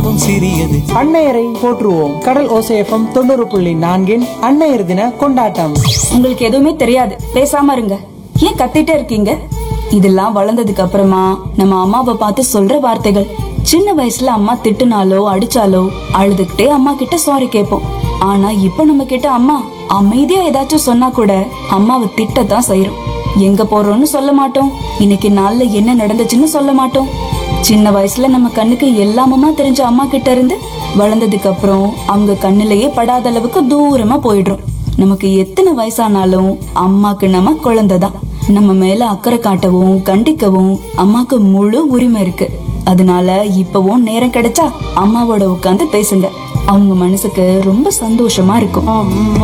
மனமும் சிறியது. அன்னையரை போற்றுவோம். கடல் ஓசை FM 90.4 அன்னையர் தின கொண்டாட்டம். உங்களுக்கு எதுவுமே தெரியாது, பேசாம இருங்க. ஏன் கத்திட்டே இருக்கீங்க? இதெல்லாம் வளர்ந்ததுக்கு அப்புறமா நம்ம அம்மாவை பார்த்து சொல்ற வார்த்தைகள். சின்ன வயசுல அம்மா திட்டுனாலோ அடிச்சாலோ அழுதுகிட்டே அம்மா கிட்ட சாரி கேட்போம். ஆனா இப்ப நம்ம கிட்ட அம்மா அமைதியா ஏதாச்சும் சொன்னா கூட அம்மாவை திட்டத்தான் செய்யறோம். எங்க போறோம்னு சொல்ல மாட்டோம், இன்னைக்கு நாள்ல என்ன நடந்துச்சுன்னு சொல்ல மாட்டோம். சின்ன வயசுல நம்ம கண்ணுக்கு எல்லாமுமா தெரிஞ்ச அம்மா கிட்ட இருந்து வளர்ந்ததுக்கு அப்புறம் அவங்க கண்ணிலேயே படாத அளவுக்கு தூரமா போயிடுறோம். நமக்கு எத்தனை வயசானாலும் அம்மாக்கு நம்ம குழந்தைதான். நம்ம மேல அக்கறை காட்டவும் கண்டிக்கவும் அம்மாக்கு முழு உரிமை இருக்கு. அதனால இப்பவும் நேரம் கிடைச்சா அம்மாவோட உட்கார்ந்து பேசுங்க. அவங்க மனசுக்கு ரொம்ப சந்தோஷமா இருக்கும்.